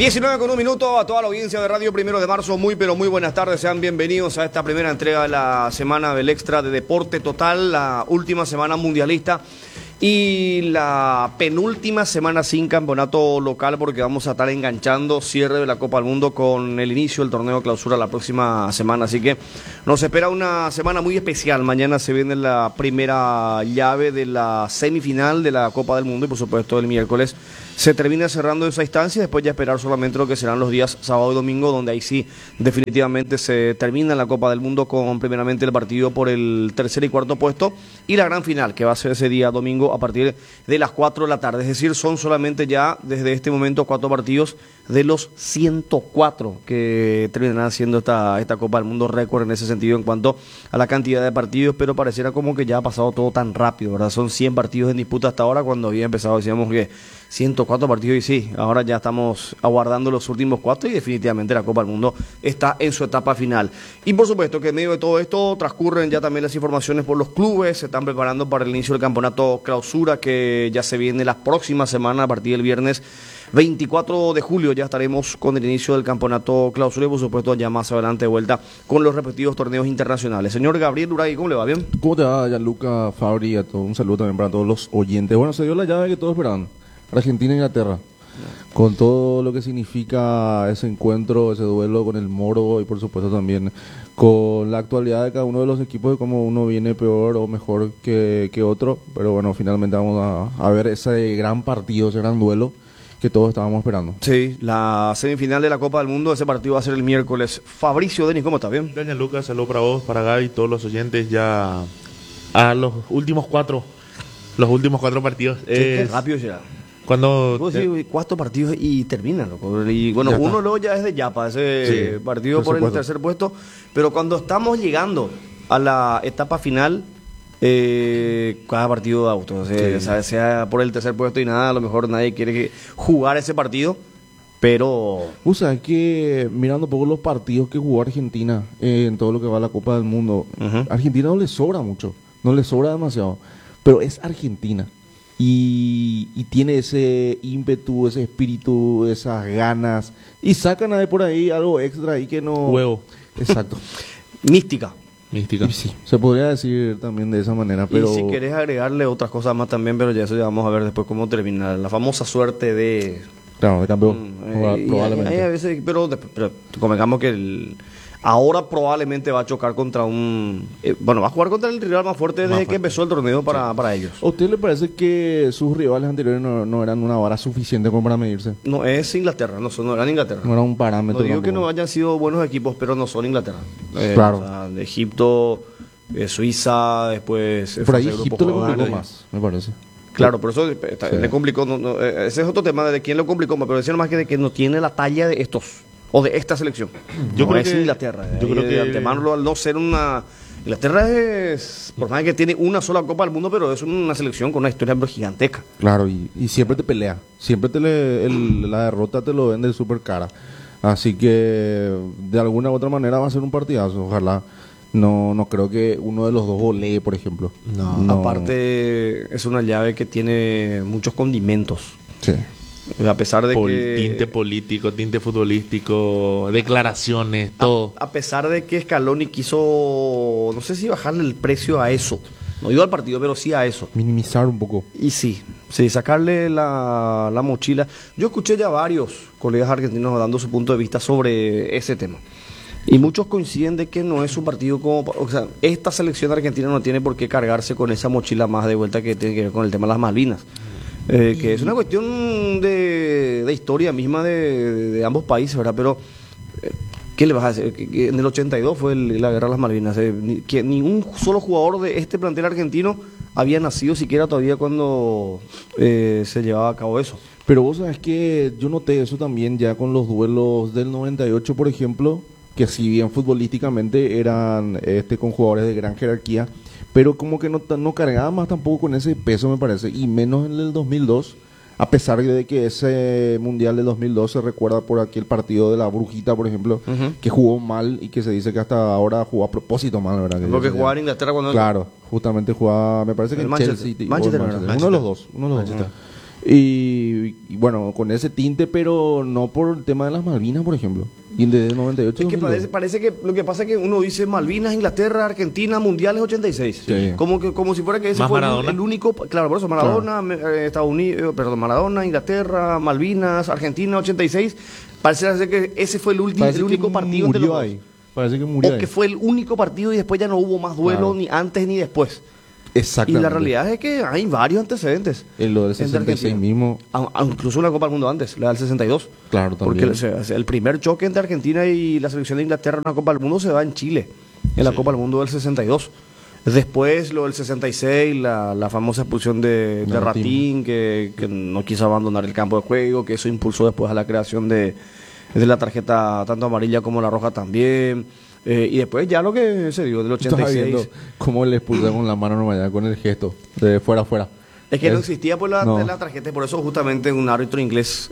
19:01 a toda la audiencia de Radio Primero de Marzo, muy pero muy buenas tardes, sean bienvenidos a esta primera entrega de la semana del Extra de Deporte Total, la última semana mundialista y la penúltima semana sin campeonato local, porque vamos a estar enganchando cierre de la Copa del Mundo con el inicio del torneo clausura la próxima semana, así que nos espera una semana muy especial. Mañana se viene la primera llave de la semifinal de la Copa del Mundo y por supuesto el miércoles se termina cerrando esa instancia, después ya esperar solamente lo que serán los días sábado y domingo, donde ahí sí definitivamente se termina la Copa del Mundo con primeramente el partido por el tercer y cuarto puesto y la gran final que va a ser ese día domingo a partir de las 4 de la tarde, es decir, son solamente ya desde este momento 4 partidos de los 104 que terminarán siendo esta Copa del Mundo récord en ese sentido en cuanto a la cantidad de partidos, pero pareciera como que ya ha pasado todo tan rápido, ¿verdad? Son 100 partidos en disputa hasta ahora, cuando había empezado decíamos que 104 partidos y sí, ahora ya estamos aguardando los últimos 4 y definitivamente la Copa del Mundo está en su etapa final. Y por supuesto que en medio de todo esto transcurren ya también las informaciones por los clubes, se están preparando para el inicio del campeonato clausura que ya se viene la próxima semana a partir del viernes 24 de julio ya estaremos con el inicio del campeonato clausura y por supuesto ya más adelante de vuelta con los respectivos torneos internacionales. Señor Gabriel Uray, ¿cómo le va? ¿Bien? ¿Cómo te va, Gianluca, Fabri? Un saludo también para todos los oyentes. Bueno, se dio la llave que todos esperaban. Argentina e Inglaterra, con todo lo que significa ese encuentro, ese duelo con el Moro y por supuesto también con la actualidad de cada uno de los equipos, de cómo uno viene peor o mejor que otro, pero bueno, finalmente vamos a ver ese gran partido, ese gran duelo que todos estábamos esperando. Sí, la semifinal de la Copa del Mundo, ese partido va a ser el miércoles. Fabricio Denis, ¿cómo estás? ¿Bien? Doña Lucas, saludo para vos, para Gaby y todos los oyentes ya a los últimos cuatro partidos. Qué rápido será. Cuando puedo decir 4 partidos y terminan, loco. Y bueno, uno luego ya es de Yapa, ese partido por el tercer puesto, pero cuando estamos llegando a la etapa final, cada partido da auto, sea por el tercer puesto y nada, a lo mejor nadie quiere jugar ese partido, pero... O sea, que mirando un poco los partidos que jugó Argentina en todo lo que va a la Copa del Mundo, Argentina no le sobra mucho, no le sobra demasiado, pero es Argentina. Y tiene ese ímpetu, ese espíritu, esas ganas. Y sacan de por ahí algo extra ahí que no... Huevo. Exacto. Mística. Sí, se podría decir también de esa manera, pero... Y si querés agregarle otras cosas más también, pero ya eso ya vamos a ver después cómo termina. La famosa suerte de... Claro, de campeón, probablemente. Hay a veces, pero convengamos que ahora probablemente va a chocar contra va a jugar contra el rival más fuerte desde que empezó el torneo para ellos. ¿A usted le parece que sus rivales anteriores no eran una vara suficiente como para medirse? No, es Inglaterra, no eran Inglaterra. No era un parámetro. No digo tampoco. que no hayan sido buenos equipos, pero no son Inglaterra. Claro. O sea, de Egipto, Suiza, después... Por ahí Egipto le complicó más, me parece. Claro, por eso le complicó. Ese es otro tema de quién lo complicó más, pero decían más que de que no tiene la talla de estos. O de esta selección. Yo creo es que Inglaterra. Yo creo que de antemano, al no ser una... Inglaterra es, por más que tiene una sola Copa del Mundo, pero es una selección con una historia gigantesca. Claro, y siempre te pelea. Siempre la derrota te lo vende súper cara. Así que, de alguna u otra manera, va a ser un partidazo. Ojalá. No creo que uno de los dos golee, por ejemplo. No. Aparte, es una llave que tiene muchos condimentos. Sí. A pesar de que... Tinte político, tinte futbolístico, declaraciones, todo. A pesar de que Scaloni quiso, no sé si bajarle el precio a eso. No digo al partido, pero sí a eso. Minimizar un poco. Y sí, sacarle la mochila. Yo escuché ya varios colegas argentinos dando su punto de vista sobre ese tema. Y muchos coinciden de que no es un partido como... O sea, esta selección argentina no tiene por qué cargarse con esa mochila más de vuelta que tiene que ver con el tema de las Malvinas. Que es una cuestión de historia misma de ambos países, ¿verdad? Pero, ¿qué le vas a hacer? Que en el 82 fue la guerra de las Malvinas. Que ni un solo jugador de este plantel argentino había nacido siquiera todavía cuando se llevaba a cabo eso. Pero vos sabés que yo noté eso también ya con los duelos del 98, por ejemplo, que si bien futbolísticamente eran con jugadores de gran jerarquía, pero como que no cargaba más tampoco con ese peso, me parece, y menos en el 2002, a pesar de que ese Mundial del 2002 se recuerda por aquel partido de la Brujita, por ejemplo, que jugó mal y que se dice que hasta ahora jugó a propósito mal, ¿verdad? Porque jugaba en Inglaterra cuando... Claro, justamente jugaba, me parece que el en Manchester. Chelsea. Manchester. Uno de los dos. Y bueno, con ese tinte, pero no por el tema de las Malvinas, por ejemplo. Y desde el 98. Es que 2002. parece que lo que pasa es que uno dice Malvinas, Inglaterra, Argentina, Mundiales 86. Sí. Como si fuera que ese Más fue Maradona. el único, claro, por eso Maradona, Estados Unidos, perdón, Maradona, Inglaterra, Malvinas, Argentina 86. Parece ser que ese fue el último, Parece el único que partido entre murió los ahí. dos. Parece que murió O que ahí. fue el único partido y después ya no hubo más duelo Claro. ni antes ni después. Y Exactamente. la realidad es que hay varios antecedentes. En lo del entre 66 Argentina. mismo, Incluso una Copa del Mundo antes, la del 62. claro, Porque también. el primer choque entre Argentina y la selección de Inglaterra en la Copa del Mundo se da en Chile, en la Copa del Mundo del 62. Después lo del 66, la famosa expulsión de Ratín, que no quiso abandonar el campo de juego, que eso impulsó después a la creación de la tarjeta tanto amarilla como la roja también. Y después ya lo que se dio del Estaba 86. viendo cómo le expulsaron la mano nomás ya con el gesto de fuera afuera. Es que no existía pues no. la tarjeta y por eso justamente un árbitro inglés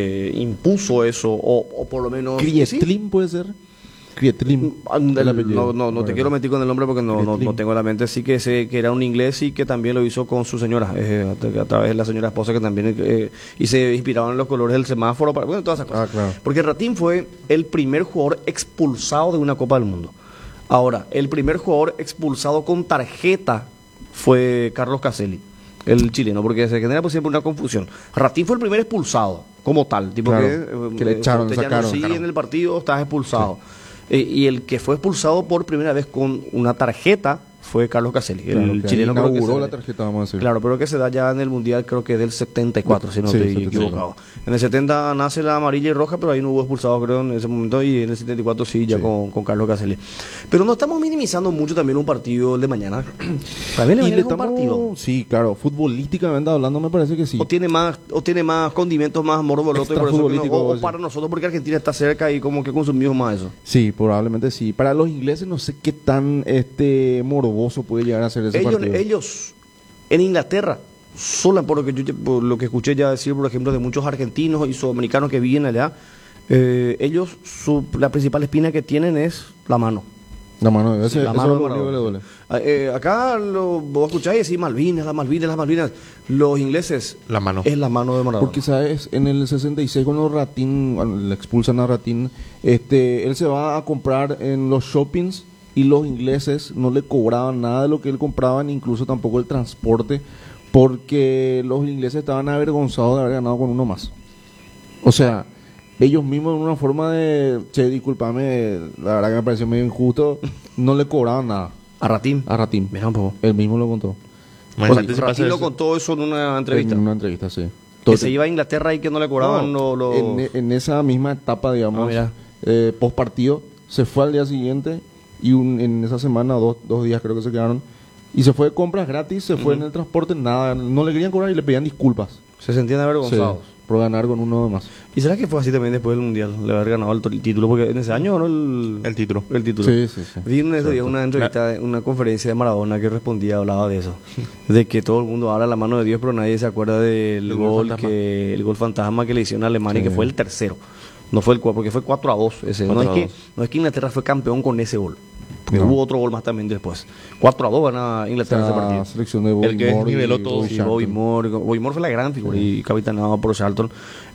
impuso eso, o por lo menos... Krietlim puede ser. Krietlim. el apellido. No te Bueno. quiero meter con el nombre porque no Krietlim. tengo en la mente. Sí que sé que era un inglés y que también lo hizo con su señora, a través de la señora esposa que también y se inspiraron en los colores del semáforo, bueno, todas esas cosas. Claro. Porque Ratín fue el primer jugador expulsado de una Copa del Mundo. Ahora, el primer jugador expulsado con tarjeta fue Carlos Caselli, el chileno, porque se genera pues, siempre una confusión. Ratín fue el primer expulsado, como tal, tipo Claro, que le echaron, usted ya no sacaron. sigue en el partido, estás expulsado. Y el que fue expulsado por primera vez con una tarjeta fue Carlos Caselli, Claro, el que chileno. creo que inauguró se- la tarjeta, vamos a decir. Claro, pero que se da ya en el Mundial, creo que del 74, si no Sí, estoy 74. equivocado. En el 70 nace la amarilla y roja, pero ahí no hubo expulsado, creo, en ese momento, y en el 74 sí, ya Sí. con Carlos Caselli. Pero no estamos minimizando mucho también un partido el de mañana. También Y es le un partido. estamos, sí, claro, futbolísticamente hablando me parece que sí. O tiene más condimentos, más morboloto, y Extra por eso que no- futbolístico, o sí. para nosotros, porque Argentina está cerca y como que consumimos más eso. Sí, probablemente sí. Para los ingleses no sé qué tan morboso puede llegar a ser ese partido. Ellos en Inglaterra, solo por por lo que escuché ya decir, por ejemplo, de muchos argentinos y sudamericanos que viven allá, ellos, la principal espina que tienen es la mano. La mano, ese, La eso mano es de lo único que le duele. Acá vos escucháis decir Malvinas, las Malvinas, las Malvinas. Los ingleses La mano. es la mano de Maradona. Porque, ¿sabes? En el 66, cuando Ratín, cuando le expulsan a Ratín, él se va a comprar en los shoppings y los ingleses no le cobraban nada de lo que él compraba, ni incluso tampoco el transporte, porque los ingleses estaban avergonzados de haber ganado con uno más. O sea, ellos mismos en una forma de, che, discúlpame, la verdad que me pareció medio injusto, no le cobraban nada A Ratín. a Ratín. Mira un poco. Él mismo lo contó. Imagínate si pasa Ratín lo eso. contó eso en una entrevista. En una entrevista, sí. Que Entonces, se iba a Inglaterra y que no le cobraban los... en esa misma etapa, digamos, Ah, post partido, se fue al día siguiente y en esa semana, dos días creo que se quedaron, y se fue de compras gratis, se fue en el transporte, nada, no le querían cobrar y le pedían disculpas. Se sentían avergonzados. Sí, por ganar con uno más. ¿Y será que fue así también después del Mundial? Le haber ganado el título, porque en ese año ganó El título. el título. Sí, sí, sí. Vi una entrevista, una conferencia de Maradona que respondía, hablaba de eso. De que todo el mundo habla la mano de Dios, pero nadie se acuerda del El gol fantasma. el gol fantasma que le hicieron a Alemania, Sí. que fue el tercero. No fue el cuarto, porque fue 4-2 ese. 4-2. No es que Inglaterra fue campeón con ese gol. Porque No. hubo otro gol más también después. 4-2 gana Inglaterra ese La partido. selección de Bobby El que Moore y niveló todo. Bobby Sí, Charlton. Bobby Moore fue la gran figura y capitanado por Charlton.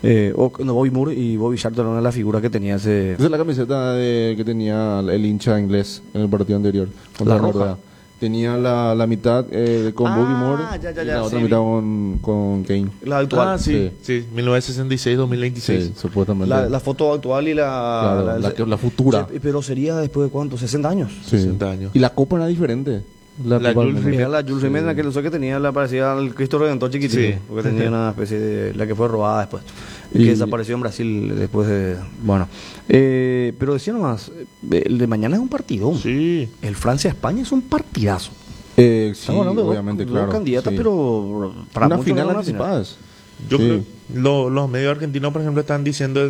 Bobby Moore y Bobby Charlton eran la figura que tenía ese... Esa es la camiseta que tenía el hincha inglés en el partido anterior. contra La roja. Noruega. Tenía la mitad con Bobby Moore ya, y la otra sí, mitad vi. con Kane. La actual. Ah, sí. Sí, 1966-2026. Sí, supuestamente. La foto actual y Claro, la futura. Pero sería después de cuánto, 60 años. Sí. 60 años. Y la copa era diferente. La Copa del Jules Mundo. Era la Jules Rimet, que lo sé que tenía la parecida al Cristo Redentor chiquitito, Sí. porque tenía una especie de la que fue robada después y Y- que desapareció en Brasil después de bueno. Pero decía nomás, el de mañana es un partido. Sí. El Francia-España es un partidazo. Sí, Estamos hablando de obviamente, dos claro. candidatas, sí. pero para una muchos final no es anticipada. Yo Sí. creo los medios argentinos, por ejemplo, están diciendo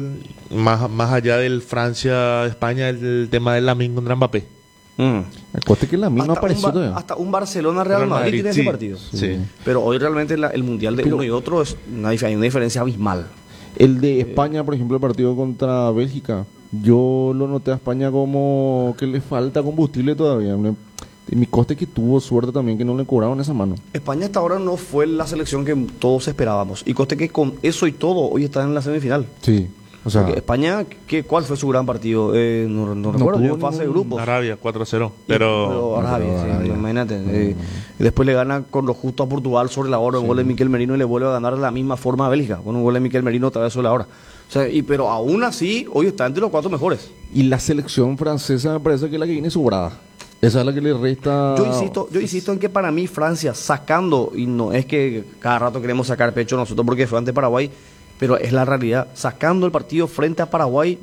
más allá del Francia-España el tema de Lamine contra Mbappé. Acuérdate que la misma no apareció todavía. Hasta un Barcelona-Real Real Madrid Madrid, tiene sí. ese partido. Sí. Pero hoy realmente el mundial de Pero- uno y otro es hay una diferencia abismal. El de España, por ejemplo, el partido contra Bélgica, yo lo noté a España como que le falta combustible todavía. Y mi coste que tuvo suerte también que no le cobraron esa mano. España hasta ahora no fue la selección que todos esperábamos. Y coste que con eso y todo, hoy está en la semifinal. Sí. O sea, Porque España, ¿cuál fue su gran partido? No recuerdo, tuvo en fase de ningún- grupos. Arabia 4-0. Pero Pero Arabia, sí, Arabia. imagínate. Y después le gana con lo justo a Portugal sobre la hora, un gol de Miquel Merino, y le vuelve a ganar de la misma forma a Bélgica, con un gol de Miquel Merino otra vez sobre la hora. O sea, pero aún así, hoy está entre los 4 mejores. y la selección francesa me parece que es la que viene sobrada. Esa es la que le resta. Yo insisto en que para mí Francia, sacando, y no es que cada rato queremos sacar pecho nosotros porque fue ante Paraguay, pero es la realidad, sacando el partido frente a Paraguay,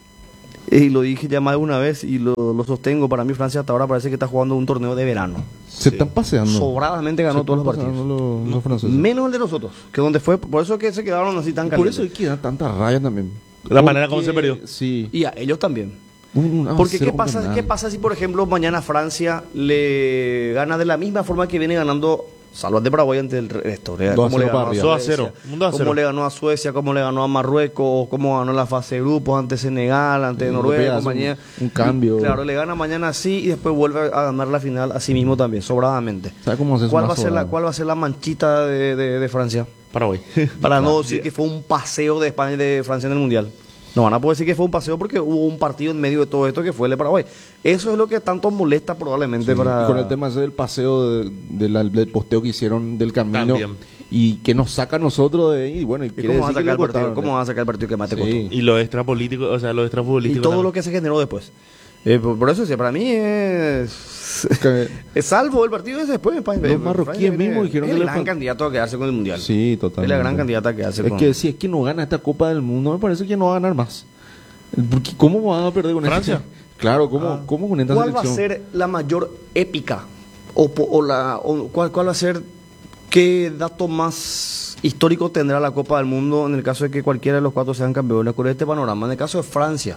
y lo dije ya más de una vez y lo sostengo, para mí Francia hasta ahora parece que está jugando un torneo de verano. Se están paseando. Sobradamente ganó Se todos los están partidos. paseando los franceses. Menos el de nosotros, que donde fue, por eso es que se quedaron así tan Por calientes. eso hay que dar tanta raya también. La manera como se perdió. Sí. Y a ellos también. Un Porque cero ¿qué contra pasa nada. si por ejemplo mañana Francia le gana de la misma forma que viene ganando, salvo de Paraguay ante el resto? 2-0 Como le ganó para a arriba. Suecia, 2-0, un 2-0. como le ganó a Suecia, como le ganó a Marruecos, como ganó la fase de grupos ante Senegal, ante Sí, Noruega, le pegas compañía. un cambio. Y, claro, le gana mañana así y después vuelve a ganar la final así mismo también, sobradamente. ¿Sabe cómo haces ¿Cuál más va a ser sobrado? cuál va a ser la manchita de Francia? Paraguay. Para no decir que fue un paseo de España y de Francia en el Mundial. No van a poder decir que fue un paseo porque hubo un partido en medio de todo esto que fue el de Paraguay. Eso es lo que tanto molesta probablemente Sí, para... y con el tema ese del paseo del posteo que hicieron del camino También. y que nos saca a nosotros de ahí, bueno, y ¿Y quiere ¿Cómo van a decir que sacar le el partido? cortaron. ¿Cómo van a sacar el partido que más te Sí. costó? Y lo extrapolítico, o sea, lo Y extrafutbolístico. todo también. lo que se generó después. Por eso, sí, para mí es... Que- es salvo el partido ese después. Los marroquíes mismos dijeron es que el le gran fal- candidato a quedarse con el Mundial. Sí, totalmente. Es la gran candidata a quedarse Es con... que si es que no gana esta Copa del Mundo, me parece que no va a ganar más. Porque ¿cómo van a perder con Francia. esta? Claro, ¿cómo con esta ¿Cuál va a selección? ser la mayor épica? ¿Cuál va a ser, qué dato más histórico tendrá la Copa del Mundo en el caso de que cualquiera de los 4 sean campeones con este panorama? En el caso de Francia,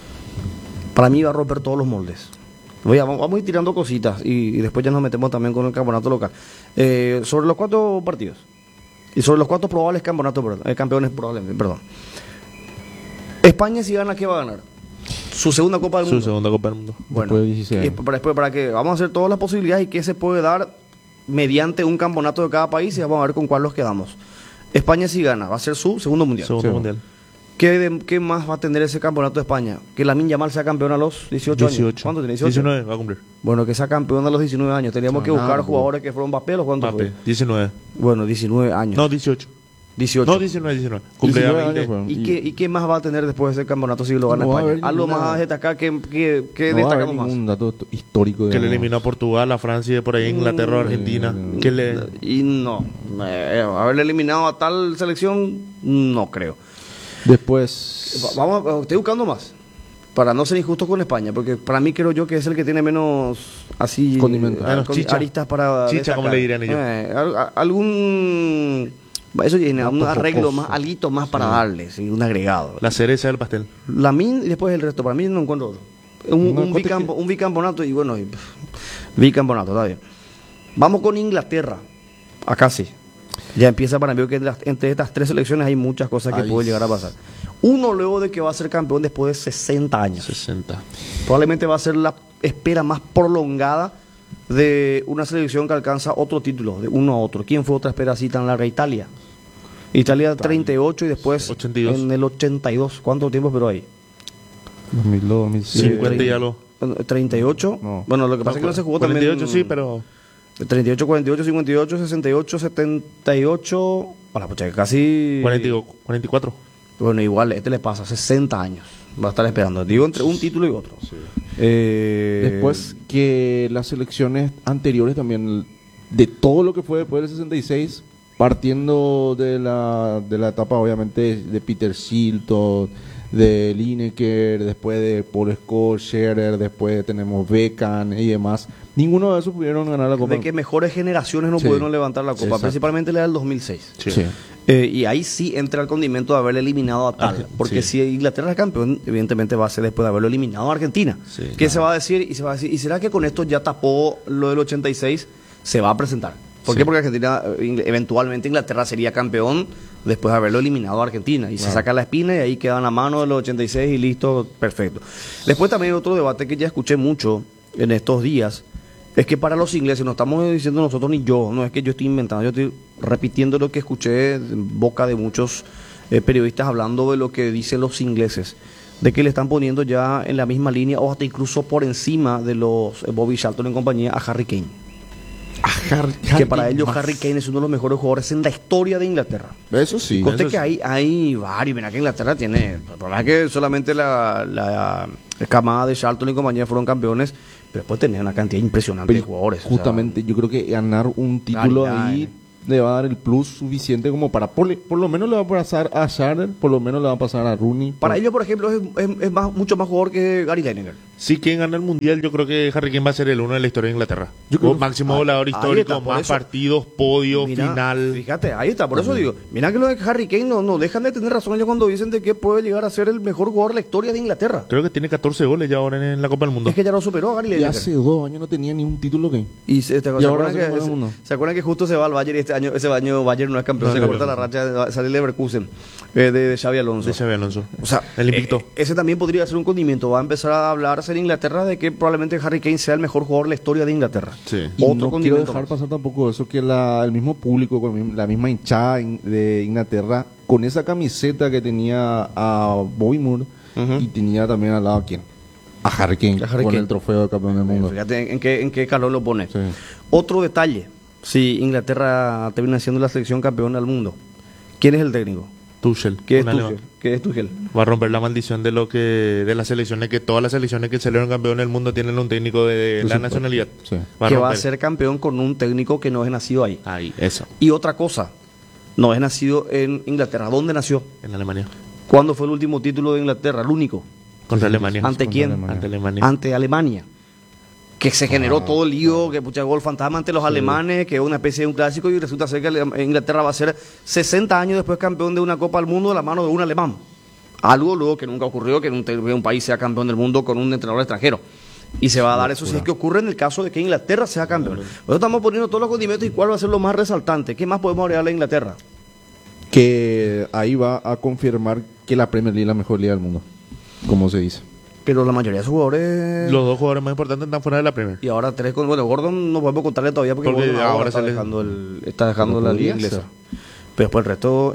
para mí va a romper todos los moldes. Vamos a ir tirando cositas y después ya nos metemos también con el campeonato local. Sobre los 4 partidos y sobre los 4 probables campeones probablemente, perdón. España, si gana, ¿qué va a ganar? Su segunda Copa del Su Mundo. segunda Copa del Mundo. Bueno, Después de 16 y años. después para que vamos a hacer todas las posibilidades y qué se puede dar mediante un campeonato de cada país y vamos a ver con cuál nos quedamos. España, si gana, va a ser su segundo mundial. Segundo Sí. mundial. ¿Qué más va a tener ese campeonato de España? Que Lamine Yamal sea campeón a los 18 años. ¿Cuánto tiene? 18. 19 va a cumplir. Bueno, que sea campeón a los 19 años. Teníamos que buscar nada, jugadores que fueron Mbappé, ¿los cuántos Mbappé, fue? 19. Bueno, 19 años. No, 18. 18. No, 19. Cumple 19 a 20. años fueron. ¿Y qué más va a tener después de ese campeonato si lo gana No va a España? haber Algo ninguna- más a destacar que No va a haber destacamos más. ningún dato histórico. Que le digamos. eliminó a Portugal, a Francia y por ahí Inglaterra o Argentina. Que le... Y no, haberle eliminado a tal selección, no creo. Después, Estoy buscando más, para no ser injusto con España, porque para mí creo yo que es el que tiene menos así Condimentos. Menos chicha. aristas para Chicha, destacar. como le dirían ellos. Algún eso tiene un arreglo poco. más, alito más para darle, sí, un agregado. La cereza del pastel. Lamine y después el resto, para mí no encuentro otro. Un Una cosa un bicampeonato y bueno, bicampeonato, está bien. Vamos con Inglaterra, acá sí. Ya empieza para mí que entre estas 3 selecciones hay muchas cosas que Ahí pueden llegar a pasar. Uno luego de que va a ser campeón después de 60 años. 60. Probablemente va a ser la espera más prolongada de una selección que alcanza otro título, de uno a otro. ¿Quién fue otra espera así tan larga? Italia. Italia 38 y después 82. en el 82. ¿Cuánto tiempo esperó ahí? 2002, 2007. 50 y algo. 38. No. Bueno, lo que pasa es que no se jugó también. 48 sí, pero... 38, 48, 58, 68, 78. Bueno, pues casi. 44. Bueno, igual, este le pasa 60 años. Va a estar esperando. Digo, entre un título y otro. Después que las selecciones anteriores también, de todo lo que fue después del 66, partiendo de la etapa obviamente de Peter Shilton, de Lineker, después de Paul Scholes, Scherer, después tenemos Beckham y demás, ninguno de esos pudieron ganar la Copa. De que mejores generaciones no Sí. pudieron levantar la Sí, copa, exacto. principalmente la del 2006. Sí. Y ahí sí entra el condimento de haberle eliminado a tal. Porque sí. si Inglaterra es campeón, evidentemente va a ser después de haberlo eliminado a Argentina. Sí, ¿Qué claro. se va a decir? Y se va a decir, ¿y será que con esto ya tapó lo del 86? Se va a presentar. ¿Por Sí. qué? Porque Argentina, eventualmente Inglaterra sería campeón después de haberlo eliminado a Argentina. Y se saca la espina y ahí queda en la mano de los 86 y listo, perfecto. Después también hay otro debate que ya escuché mucho en estos días. Es que para los ingleses, no estamos diciendo nosotros ni yo, no es que yo estoy inventando, yo estoy repitiendo lo que escuché en boca de muchos periodistas hablando de lo que dicen los ingleses, de que le están poniendo ya en la misma línea o hasta incluso por encima de los Bobby Charlton en compañía a Harry Kane. Que para ellos Harry Kane es uno de los mejores jugadores en la historia de Inglaterra. Eso sí. Conste eso que hay varios, mira que Inglaterra tiene, el problema es que solamente la camada de Charlton y compañía fueron campeones, pero después tenía una cantidad impresionante de jugadores. Justamente, yo creo que ganar un título Calidad, ahí le va a dar el plus suficiente como para, por lo menos le va a pasar a Schade, por lo menos le va a pasar a Rooney. Para ellos, por ejemplo, es mucho más jugador que Gary Lineker. Si quien gana el mundial, yo creo que Harry Kane va a ser el uno de la historia de Inglaterra. Yo creo O que- máximo goleador ahí histórico, está, por más eso. partidos, podio, Mira, final. Fíjate, ahí está, por eso digo, mira que lo de Harry Kane no dejan de tener razón ellos cuando dicen de que puede llegar a ser el mejor jugador de la historia de Inglaterra. Creo que tiene 14 goles ya ahora en la Copa del Mundo. Es que ya lo superó a Gary Y Lineker. hace 2 años no tenía ni un título que... Y se Y ahora acuerdan se que, compara uno. ¿se acuerdan que justo se va al Bayern y ese año Bayern no es campeón? Se corta la racha, sale el Leverkusen de Xavi Alonso. De Xabi Alonso. O sea, el invicto. ese también podría ser un condimento. Va a empezar a hablarse en Inglaterra de que probablemente Harry Kane sea el mejor jugador de la historia de Inglaterra. Sí. Y Otro no quiero condimento dejar más. pasar tampoco eso, que el mismo público, con la misma hinchada de Inglaterra, con esa camiseta que tenía a Bobby Moore, Ujú. y tenía también al lado a quién, a Harry Kane, A Harry con Kane. el trofeo de campeón del mundo. Fíjate en qué calor lo pone. Sí. Otro detalle, si Inglaterra termina siendo la selección campeona del mundo, ¿quién es el técnico? Tuchel. ¿Qué es un alemán. Tuchel? ¿Qué es Tuchel? Va a romper la maldición de las selecciones, que todas las selecciones que salieron campeón del mundo tienen un técnico de Sí, la sí, nacionalidad. sí. Que va a romper. ser campeón con un técnico que no es nacido ahí. Ahí, eso, Y otra cosa, no es nacido en Inglaterra. ¿Dónde nació? en Alemania. ¿Cuándo fue el último título de Inglaterra? El único. Contra Alemania. ¿Ante contra quién? Alemania. Ante Alemania. Ante Alemania. Que se generó todo el lío, que pucha gol fantasma ante los alemanes, que es una especie de un clásico, y resulta ser que Inglaterra va a ser 60 años después campeón de una Copa del Mundo de la mano de un alemán. Algo luego que nunca ocurrió, que un país sea campeón del mundo con un entrenador extranjero. Y se va a dar eso si es que ocurre en el caso de que Inglaterra sea campeón. Nosotros estamos poniendo todos los condimentos y cuál va a ser lo más resaltante. ¿Qué más podemos agregarle a Inglaterra? Que ahí va a confirmar que la Premier League es la mejor liga del mundo, como se dice. Pero la mayoría de sus jugadores... Los dos jugadores más importantes están fuera de la Premier. Y ahora tres con... Bueno, Gordon no podemos contarle todavía porque, Porque Gordon ahora está se le- dejando No la liga podría inglesa. ser. Pero después el resto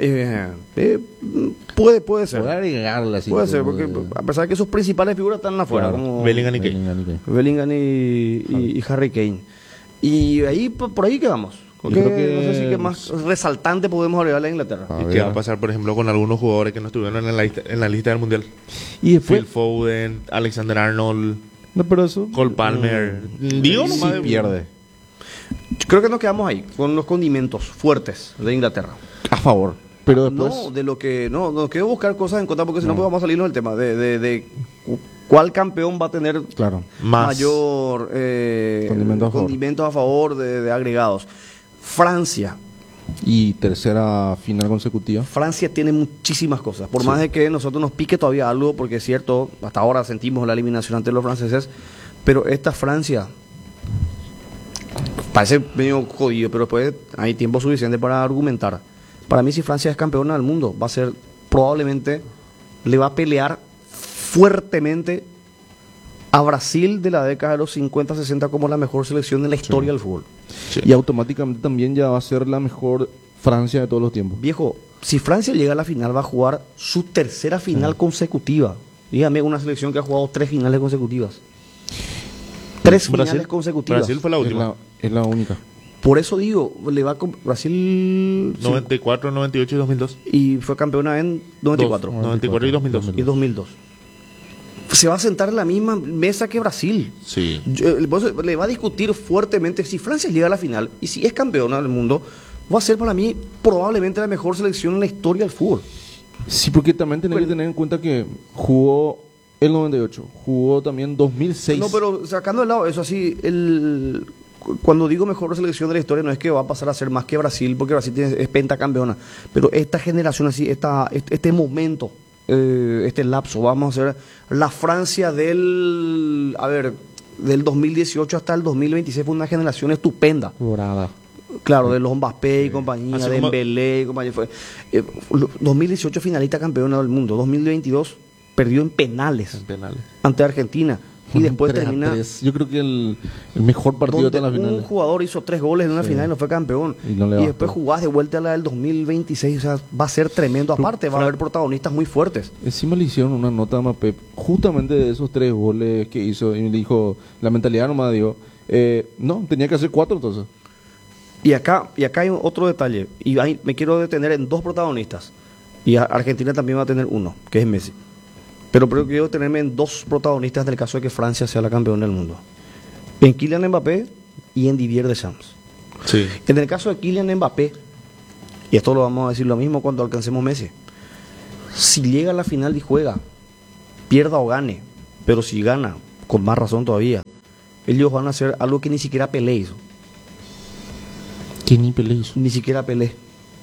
puede ser. Puede agregarle así. Puede ser, como porque de- a pesar de que sus principales figuras están afuera, Claro. como Bellingham y Kane. Bellingham y Kane. Bellingham y Harry Kane. Y ahí por ahí quedamos. Yo Porque creo que- no sé si qué más resaltante podemos agregarle a Inglaterra. A ¿Y ver. qué va a pasar, por ejemplo, con algunos jugadores que no estuvieron en la lista del mundial? Y después, Phil Foden, Alexander Arnold, no, pero eso, Cole Palmer. Digo sí nomás de- pierde. Creo que nos quedamos ahí, con los condimentos fuertes de Inglaterra. A favor. Pero después, No, de lo que no quiero buscar cosas en contra porque si no pues vamos a salirnos del tema de cuál campeón va a tener Más. mayor Condimentos a favor. condimentos a favor de agregados. Francia y tercera final consecutiva. tiene muchísimas cosas, por más de que nosotros nos pique todavía algo, porque es cierto, hasta ahora sentimos la eliminación ante los franceses, pero esta Francia parece medio jodido, pero después hay tiempo suficiente para argumentar. Para mí, si Francia es campeona del mundo, va a ser probablemente, le va a pelear fuertemente a Brasil de la década de los 50-60 como la mejor selección de la historia del fútbol. Sí. Y automáticamente también ya va a ser la mejor Francia de todos los tiempos. Viejo, si Francia llega a la final, va a jugar su tercera final consecutiva. Dígame una selección que ha jugado 3 finales consecutivas. 3 Brasil. finales consecutivas. Brasil fue la última. Es la única. Por eso digo, le va con Brasil sí, 94, 98 y 2002. y fue campeona en 94 94 y 2002. y 2002. Se va a sentar en la misma mesa que Brasil. Sí. Por eso le va a discutir fuertemente si Francia llega a la final y si es campeona del mundo, va a ser para mí probablemente la mejor selección en la historia del fútbol. Sí, porque también tenés que tener en cuenta que jugó el 98, jugó también 2006. No, pero sacando de lado eso así, cuando digo mejor selección de la historia no es que va a pasar a ser más que Brasil, porque Brasil es pentacampeona, pero esta generación así, este momento, este lapso, vamos a hacer la Francia del 2018 hasta el 2026 fue una generación estupenda. Dorada. Claro, de los Mbappé y compañía, Así de como- Dembélé y compañía. 2018 finalista campeona del mundo, 2022 perdió en penales En penales. ante Argentina. y después 3-3. termina... Yo creo que el mejor partido de donde toda la final. un jugador hizo 3 goles en una Sí. final y no fue campeón. Y no le Y bastó. después jugás de vuelta a la del 2026. O sea, va a ser tremendo. Aparte, va a haber protagonistas muy fuertes. Encima le hicieron una nota a Mbappé justamente de esos 3 goles que hizo y le dijo, la mentalidad nomás dio, no, tenía que hacer 4 entonces. Y acá hay otro detalle. Y ahí me quiero detener en 2 protagonistas. Y Argentina también va a tener uno, que es Messi. Pero quiero detenerme en 2 protagonistas del caso de que Francia sea la campeona del mundo. En Kylian Mbappé y en Didier Deschamps. Sí. En el caso de Kylian Mbappé, y esto lo vamos a decir lo mismo cuando alcancemos Messi, si llega a la final y juega, pierda o gane, pero si gana, con más razón todavía, ellos van a hacer algo que ni siquiera Pelé hizo. Que ni Pelé hizo. Ni siquiera Pelé.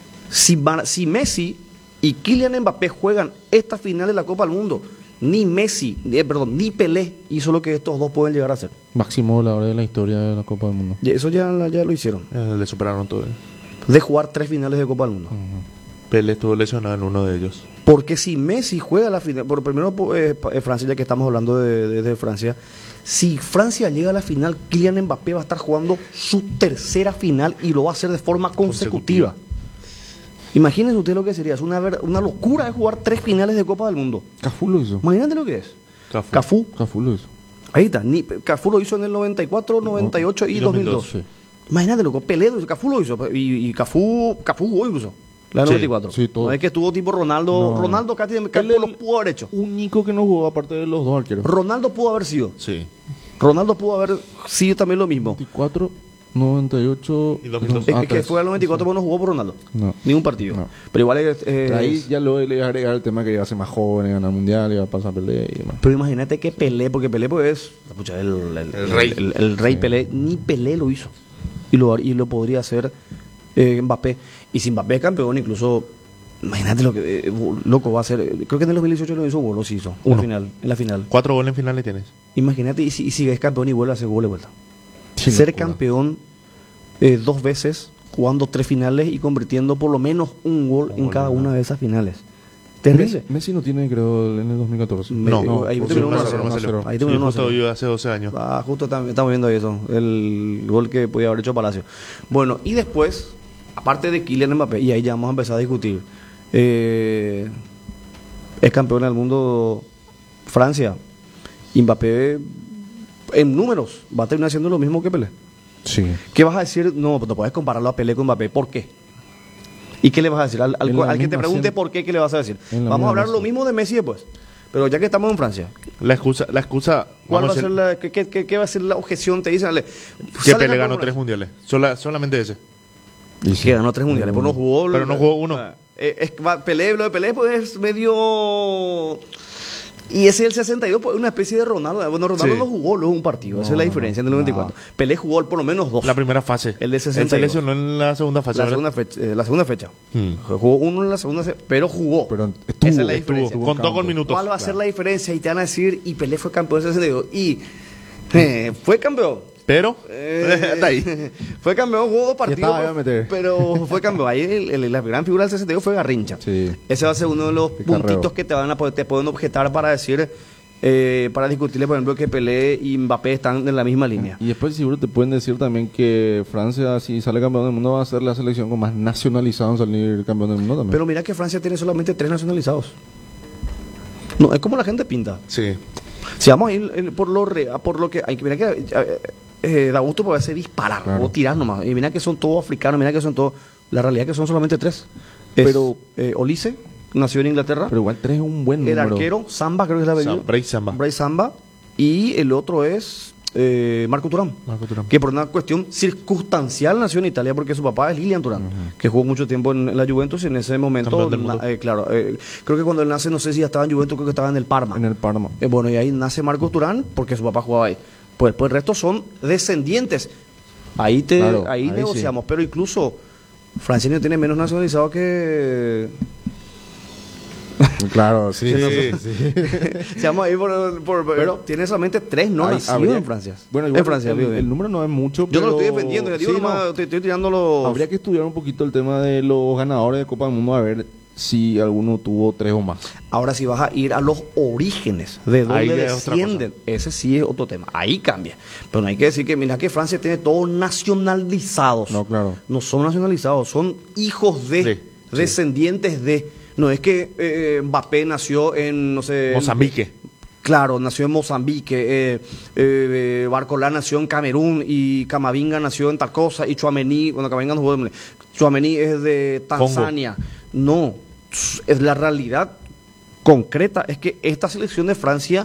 Si Messi y Kylian Mbappé juegan esta final de la Copa del Mundo, ni ni Pelé hizo lo que estos dos pueden llegar a hacer. Máximo goleador de la historia de la Copa del Mundo. Y eso ya lo hicieron. Le superaron todo. De jugar 3 finales de Copa del Mundo. Pelé estuvo lesionado en uno de ellos. Porque si Messi juega la final, por primero Francia, ya que estamos hablando de Francia, si Francia llega a la final, Kylian Mbappé va a estar jugando su 3ª final y lo va a hacer de forma consecutiva. Imagínense usted lo que sería, es una locura de jugar 3 finales de Copa del Mundo. Cafú lo hizo. Imagínate lo que es. Cafú. Cafú lo hizo. Ahí está, Cafú lo hizo en el 94, 98 y 2002. Sí. Imagínate loco, Pelé lo hizo, Cafú lo hizo, y Cafú jugó incluso. La del Sí, 94. sí, todo. No es que estuvo tipo Ronaldo. No. Ronaldo casi Él lo pudo haber hecho. Único que no jugó aparte de los 2 arqueros. Ronaldo pudo haber sido. Sí. Ronaldo pudo haber sido también lo mismo. 94, 98 Y 2002. Es que tres. fue al 94, pero no jugó por Ronaldo. No. Ningún partido. No. Pero igual Ahí ya luego le iba a agregar el tema que iba a ser más joven, ganar el mundial, iba a pasar Pelé y demás. Pero imagínate que Pelé, porque Pelé pues es pucha, el rey. el rey Sí. Pelé, ni Pelé lo hizo. Y lo podría hacer Mbappé. Y si Mbappé es campeón, incluso, imagínate lo que loco va a ser. Creo que en el 2018 lo hizo gol, sí hizo. En la final. 4 goles en finales tienes. Imagínate, y si es campeón y vuelve a hacer gol de vuelta. Sí, Ser locura. campeón 2 veces, jugando 3 finales y convirtiendo por lo menos un gol en gol, cada ¿no? una de esas finales. Terrible. Messi no tiene, creo, en el 2014. Ahí por terminó 1-0. 1-0. Ahí Sí, terminó justo 1-0. vivió hace 12 años. Justo estamos viendo eso, el gol que podía haber hecho Palacio. Bueno, y después, aparte de Kylian Mbappé, y ahí ya vamos a empezar a discutir, es campeón del mundo Francia. Y Mbappé, en números, va a terminar siendo lo mismo que Pelé. Sí. ¿Qué vas a decir? No puedes compararlo a Pelé con Mbappé. ¿Por qué? ¿Y qué le vas a decir? Al En la que te misma pregunte cien- por qué, ¿qué le vas a decir? en la Vamos a misma hablar lo cien. mismo de Messi después. Pero ya que estamos en Francia, La excusa ¿cuál va vamos a ser decir, qué va a ser la objeción? Te dicen, que Pelé ganó 3 mundiales. Solamente ese. Que ganó 3 mundiales, pero no jugó. Pero no jugó uno. Pelé, lo de Pelé pues es medio. Y ese del 62, pues una especie de Ronaldo. Bueno, Ronaldo Sí. no jugó luego un partido. Esa es la diferencia en el 94. Pelé jugó por lo menos 2. La primera fase. El de Él se 62. lesionó en la segunda fase. La ¿verdad? segunda fecha. Jugó uno en la segunda, pero jugó. Pero Esa es la diferencia. Estuvo, contó con minutos. ¿Cuál va a ser la diferencia? Y te van a decir, y Pelé fue campeón del 62. Y fue campeón. Pero, hasta ahí. Fue campeón, jugó 2 partidos. estaba, iba a meter. Pero fue campeón. Ahí la gran figura del 62 fue Garrincha. Sí. Ese va a ser uno de los Picarreo. puntitos que te pueden objetar para decir, para discutirle, por ejemplo, que Pelé y Mbappé están en la misma línea. Y después seguro te pueden decir también que Francia, si sale campeón del mundo, va a ser la selección con más nacionalizado en salir campeón del mundo también. Pero mira que Francia tiene solamente 3 nacionalizados. No, es como la gente pinta. Sí. Si vamos a ir por lo que hay que mira que da gusto poderse disparar Claro. o tirar nomás. Y mira que son todos africanos, mira que son todos. La realidad es que son solamente 3. Pero- Olise, nació en Inglaterra. Pero igual 3 es un buen El número. arquero, Samba, creo que es la apellido. Bryce Samba. Bryce Samba. Y el otro es Marco Turán. Marco Turán. Que por una cuestión circunstancial nació en Italia porque su papá es Lilian Turán, que jugó mucho tiempo en la Juventus y en ese momento, Campeón del mundo. creo que cuando él nace, no sé si ya estaba en Juventus, creo que estaba en el Parma. En el Parma. Bueno, y ahí nace Marcos Turán porque su papá jugaba ahí. Pues el resto son descendientes. Ahí Claro, ahí negociamos, pero incluso Francia no tiene menos nacionalizado que... Claro, sí. Se llama ahí pero tiene solamente 3 no Ahí nacidos habría- en Francia. Bueno, igual en Francia, el, vivo bien. el número no es mucho, Yo pero... no lo estoy defendiendo, yo digo Sí, nomás, no. te estoy tirando los... Habría que estudiar un poquito el tema de los ganadores de Copa del Mundo, a ver si alguno tuvo 3 o más. Ahora, si vas a ir a los orígenes de Ahí dónde ya es otra descienden, ese sí es otro tema. Ahí cambia. Pero no hay que decir que, mira, que Francia tiene todos nacionalizados. No, claro. No son nacionalizados, son hijos de, Sí, descendientes de. No es que Mbappé nació en, no sé. Mozambique. Claro, nació en Mozambique, Barcolá nació en Camerún y Camavinga nació en tal cosa y Tchouaméni, bueno, Camavinga no jugó, Tchouaméni es de Tanzania. No, es la realidad concreta, es que esta selección de Francia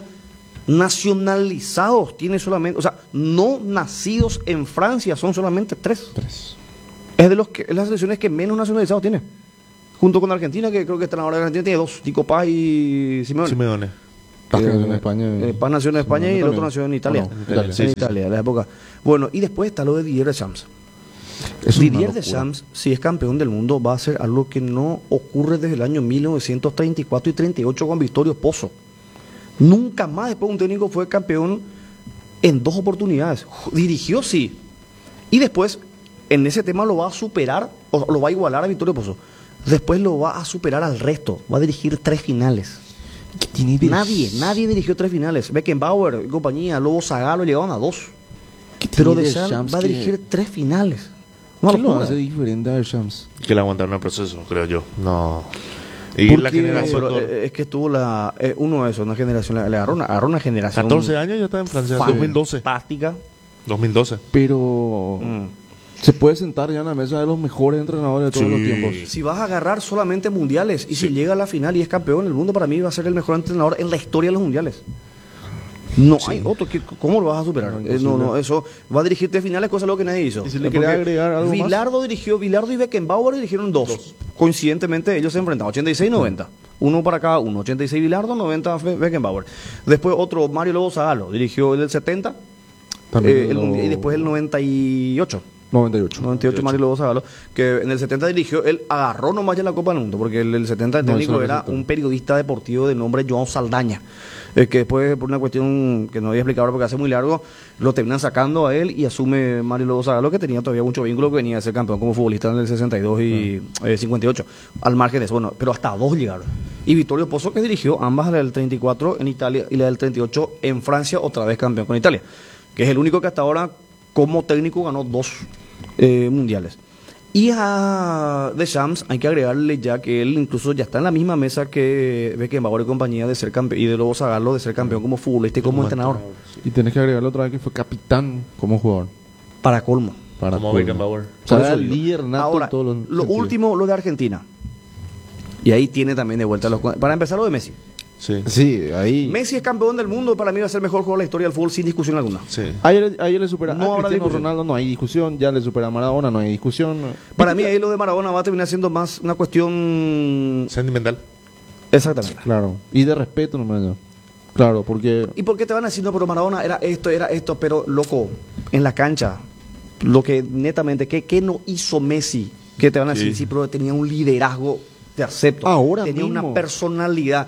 nacionalizados tiene solamente, o sea, no nacidos en Francia son solamente 3. 3. Es de es las selecciones que menos nacionalizados tiene. Junto con Argentina, que creo que está ahora Argentina tiene 2, Tico Paz y Simeone. Simeone. Paz nació en España. Paz nació en España y el otro también. nació en Italia. ¿O no? En Italia. En Sí, sí, Italia, en la época. Bueno, y después está lo de Didier Deschamps. Es una Didier locura. Deschamps, si es campeón del mundo, va a ser algo que no ocurre desde el año 1934 y 38 con Vittorio Pozzo. Nunca más después un técnico fue campeón en 2 oportunidades. Dirigió, sí. Y después, en ese tema lo va a superar, o lo va a igualar a Vittorio Pozzo. Después lo va a superar al resto. Va a dirigir 3 finales. ¿Qué tiene de- Nadie dirigió 3 finales. Beckenbauer y compañía, Lobo Zagallo llegaron a 2. ¿Qué Pero tiene Deschamps va a que- dirigir 3 finales. Una ¿Qué lo locura. hace diferente a Deschamps? Que le aguantaron el proceso, creo yo. No. Y ¿Por la qué? generación. Pero, es que tuvo uno de esos, una generación, le agarró una generación 14 años ya está en Francia. 2012. fantástica. 2012. Pero se puede sentar ya en la mesa de los mejores entrenadores de todos Sí. los tiempos. Si vas a agarrar solamente mundiales y si llega a la final y es campeón del mundo, para mí va a ser el mejor entrenador en la historia de los mundiales. No hay otro. ¿Cómo lo vas a superar? No, No, eso va a dirigir 3 finales, cosa lo que nadie hizo. ¿Y si le querés Porque agregar algo más? Bilardo y Beckenbauer dirigieron 2. Coincidentemente ellos se enfrentaron 86 y 90. Uno para cada uno. 86 Bilardo, 90 Beckenbauer. Después otro, Mario Lobo Zagallo, dirigió el del 70 También y después el 98. 98. Mario Lobo Zagallo, que en el 70 dirigió, él agarró nomás ya la Copa del Mundo, porque el 70 el No, técnico eso no era resultó. un periodista deportivo de nombre João Saldaña, que después, por una cuestión que no voy a explicar ahora porque hace muy largo, lo terminan sacando a él y asume Mario Lobo Zagallo, que tenía todavía mucho vínculo, que venía a ser campeón como futbolista en el 62 y 58, al margen de eso, bueno, pero hasta 2 llegaron. Y Vittorio Pozzo, que dirigió ambas, la del 34 en Italia y la del 38 en Francia, otra vez campeón con Italia, que es el único que hasta ahora como técnico ganó 2 mundiales. Y a Deschamps hay que agregarle ya que él incluso ya está en la misma mesa que Beckenbauer y compañía de ser campeón, y de Lobo Zagallo de ser campeón como futbolista y como entrenador. Y tenés que agregarle otra vez que fue capitán como jugador. Para colmo. Para Como colmo. Beckenbauer. O sea, Por era eso digo. líder nato Ahora, en todos los lo sentidos. último, lo de Argentina. Y ahí tiene también de vuelta para empezar lo de Messi. Sí. Sí, ahí. Messi es campeón del mundo, para mí va a ser el mejor jugador de la historia del fútbol sin discusión alguna. Sí. Ayer le supera No a habrá Cristiano discusión. Ronaldo, no hay discusión. Ya le supera a Maradona, no hay discusión. Para mí ahí lo de Maradona va a terminar siendo más una cuestión... Sentimental. Exactamente. Claro. Y de respeto nomás ya. Claro, porque ¿Y por qué te van a decir, no, pero Maradona era esto, pero loco, en la cancha, lo que netamente, ¿qué no hizo Messi? Que te van a decir, Sí. sí, pero tenía un liderazgo, te acepto. Ahora tenía mismo. una personalidad.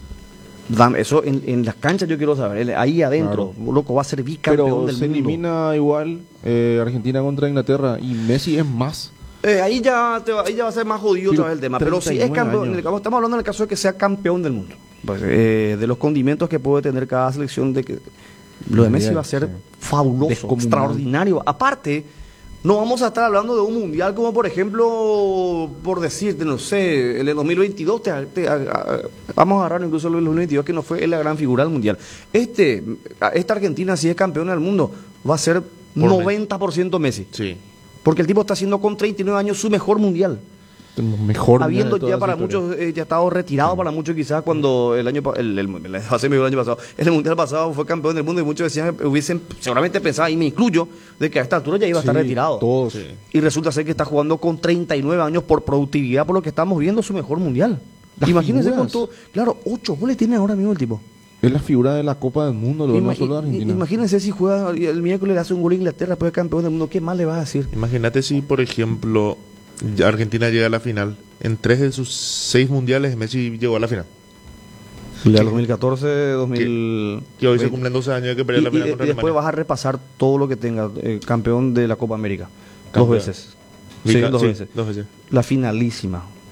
Eso en las canchas yo quiero saber, ahí adentro, loco, va a ser bicampeón pero del se mundo. elimina igual Argentina contra Inglaterra y Messi es más. Ahí ya va a ser más jodido Pero otra vez el tema. Pero si es 39 campeón, años. estamos hablando en el caso de que sea campeón del mundo. Pues, de los condimentos que puede tener cada selección, de que lo de Messi va a ser Sí. fabuloso, Descomunal. extraordinario. Aparte, no vamos a estar hablando de un mundial como, por ejemplo, por decirte, no sé, el de 2022, vamos a agarrar incluso el 2022, que no fue la gran figura del mundial. Esta Argentina, si es campeona del mundo, va a ser 90% Messi. Sí. Porque el tipo está haciendo con 39 años su mejor mundial. Tenemos mejor Habiendo mundial de toda ya su para historia. muchos, ya estado retirado para muchos quizás cuando el año hace medio el año pasado, en el mundial pasado fue campeón del mundo y muchos decían, hubiesen seguramente pensado, y me incluyo, de que a esta altura ya iba a estar Sí, retirado. todos. Sí. Y resulta ser que está jugando con 39 años por productividad, por lo que estamos viendo su mejor mundial. Las Imagínense con figuras. todo. Claro, 8 goles tiene ahora mismo el tipo. Es la figura de la Copa del Mundo, no solo de Argentina. Imagínense si juega el miércoles, le hace un gol a Inglaterra, después de campeón del mundo, ¿qué más le vas a decir? Imagínate si, por ejemplo, ya Argentina llega a la final. En 3 de sus 6 mundiales, Messi llegó a la final. La 2014, 2000... Que hoy se cumplen 12 años de que perdió la final contra y después Alemania. vas a repasar todo lo que tenga, campeón de la Copa América. Campeón. 2 veces. Sí, dos veces. 2 veces. La finalísima.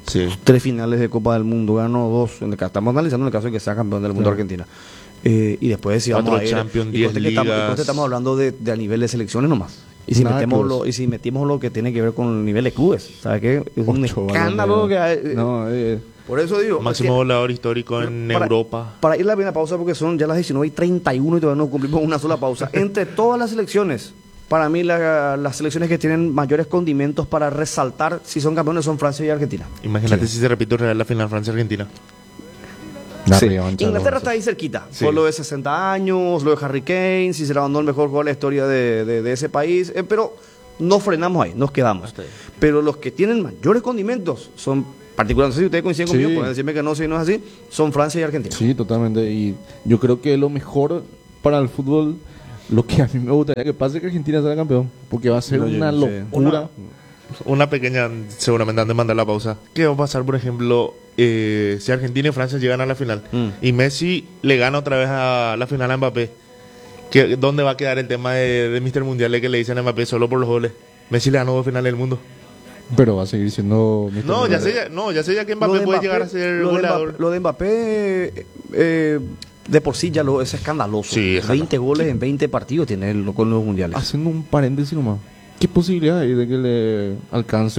Sí. 3 finales de Copa del Mundo, ganó 2. Estamos analizando el caso de que sea campeón del mundo Argentina. Y después si vamos 4 a ir, Champions, y 10 conste que ligas. estamos hablando de a nivel de selecciones nomás. Y si Nada, metemos clubes. y si metimos lo que tiene que ver con el nivel de clubes, ¿sabes qué? Es un 8 escándalo lo que hay. No, Por eso digo, Máximo goleador histórico en para- Europa. Para ir a la primera pausa, porque son ya las 19:31 y todavía no cumplimos una sola pausa. Entre todas las selecciones, para mí las selecciones que tienen mayores condimentos para resaltar si son campeones son Francia y Argentina. Imagínate si se repite otra vez la final Francia-Argentina. La Sí. revancha, Inglaterra ¿no? está ahí cerquita. Sí. Por lo de 60 años, lo de Harry Kane, si se la mandó el mejor jugador de la historia de ese país. Pero no frenamos ahí, nos quedamos. Hasta ahí. Pero los que tienen mayores condimentos son, particularmente si ustedes coinciden Sí. conmigo, pueden decirme que no, si no es así, son Francia y Argentina. Sí, totalmente. Y yo creo que lo mejor para el fútbol, lo que a mí me gustaría que pase es que Argentina sea campeón. Porque va a ser Oye, una sí. locura. Una pequeña, seguramente antes de mandar la pausa. ¿Qué va a pasar, por ejemplo, si Argentina y Francia llegan a la final y Messi le gana otra vez a la final a Mbappé? ¿Dónde va a quedar el tema de Mr. Mundial que le dicen a Mbappé solo por los goles? Messi le ganó 2 finales del mundo. Pero va a seguir siendo... No, ya sé ya que Mbappé puede llegar a ser goleador. Lo de Mbappé, de por sí ya es escandaloso. Sí, 20 goles en 20 partidos tiene con los mundiales. Haciendo un paréntesis nomás. ¿Qué posibilidad hay de que le alcance